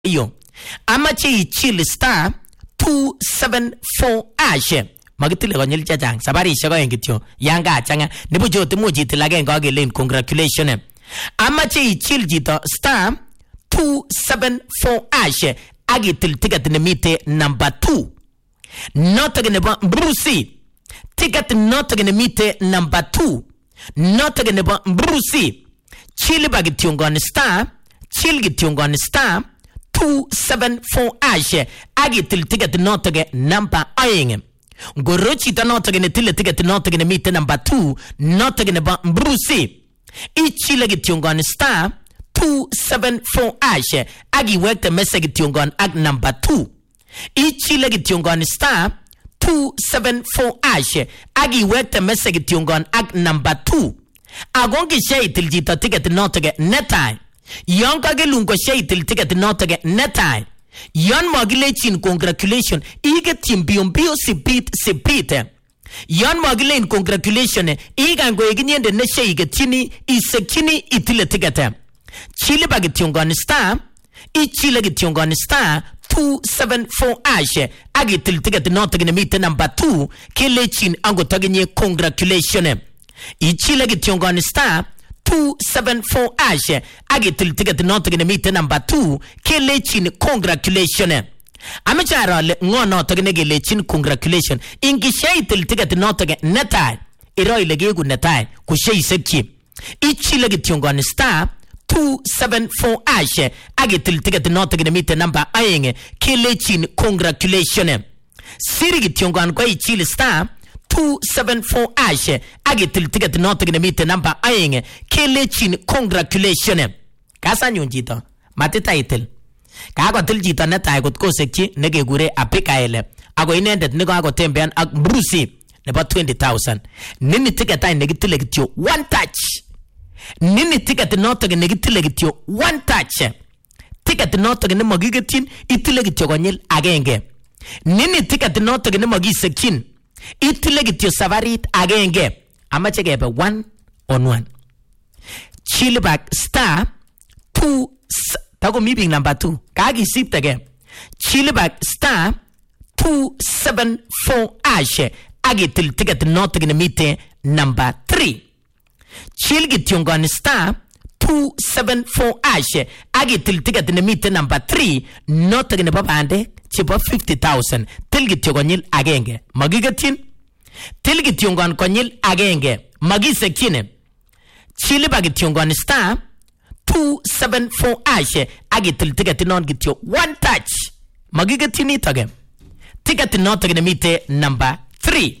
Iyo. Amache ichil star 274 hash. Magitile konyil chachang. Sabarishek ko kityo. Yanga changa. Nibu jote mo jitil agenge agelen congratulations. Amache ichil jito star 274 hash. Agitil ticket nemite number 2. Not again Brucey. Ticket not again meet number 2. Not again Brucey. Chill bagitungon star. Chill gitungon star. 274 hash. Agitil ticket not again number aying. Gorochi ta not again till ticket not again meet number 2. Not again Brucey. Ichi gitungon star. 274 hash. Agi work the message gitungon ag number 2. Ichi legitungon star 274 hash. Agi work the message gitungon ag number 2. Agongi shay till jita ticket not get netai. Yonka gelungo shay till ticket not get netai. Yon mogile chin congratulation. Iga tim biyo sipite. Yon mogile in congratulation. Iga ngo iginyen de neshe iga tini isekini itile ticket. Chile bagitungon star. Ichi legitungon star 274 hash. Agitil ticket not gonna meet number 2. Kelechin ango taginye congratulations. Ichi legitungon star 274 hash. Agitil ticket not gonna meet number 2. Kelechin congratulations. Amechara ngono tagine gelechin congratulations. Ingishay til ticket not gonna netai. Iroi legegu netai. Kushay sekchi. Ichi legitungon star 274 hash. Agitil ticket not gonna meet number aying. Kelechin congratulations. Siri gitungan kwa ichil star 274 hash. Agitil ticket not gonna meet number aying. Kelechin congratulations. Kasa nyunjito. Matita itil. Kago til jita neta agot ko sekchi nege gure apika ele. Ago inendet nigo ago tembean ag Brucey. About 20,000. Nini ticket ay negitile gityo one touch. Nini ticket not again negative one touch. Ticket not again magigatin itilegityo gonyil agenge. Nini ticket not again magisekin itilegityo savarit agenge. Amache gebe 1 on 1. Chill back star 2 tago meeting number 2. Kagi sip again. Chill back star 274 hash. Agitil ticket not again meet number 3. Chill gitungon star 274 hash. Agitil ticket in the meter number 3. Not again babande. Chipa 50,000. Tilgitungonil agenge. Magigatin. Tilgitungon konil agenge. Magisekine. Chill bagitungon star 274 hash. Agitil ticket non gityo one touch. Magigatin it again. Ticket not again meter number 3.